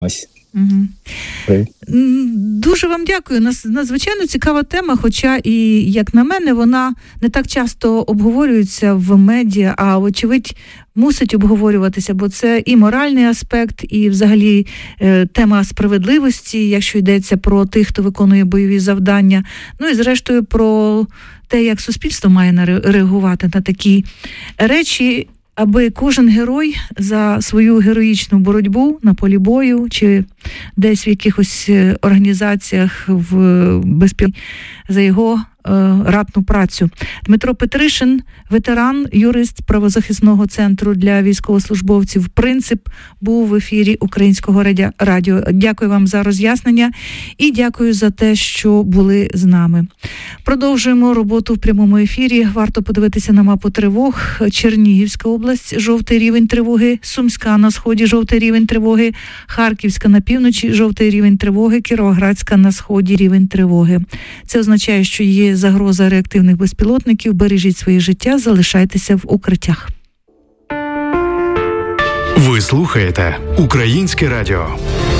Ось. Дуже вам дякую. Надзвичайно цікава тема, хоча і, як на мене, вона не так часто обговорюється в медіа, а очевидь мусить обговорюватися, бо це і моральний аспект, і взагалі тема справедливості, якщо йдеться про тих, хто виконує бойові завдання. Ну і зрештою про те, як суспільство має реагувати на такі речі, аби кожен герой за свою героїчну боротьбу на полі бою чи десь в якихось організаціях в безпеці за його ратну працю. Дмитро Петришин, ветеран, юрист правозахисного центру для військовослужбовців «Принцип», був в ефірі Українського радіо. Дякую вам за роз'яснення і дякую за те, що були з нами. Продовжуємо роботу в прямому ефірі. Варто подивитися на мапу тривог. Чернігівська область – жовтий рівень тривоги, Сумська на сході – жовтий рівень тривоги, Харківська на півночі – жовтий рівень тривоги, Кіровоградська на сході – рівень тривоги. Це означає, що є загроза реактивних безпілотників. Бережіть своє життя, залишайтеся в укриттях. Ви слухаєте Українське радіо.